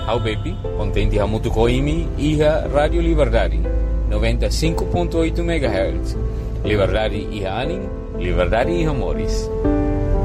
Ao baby, contente a mutucoimi e a Radio Liberdade, 95.8 MHz. Liberdade e anim, liberdade e amores.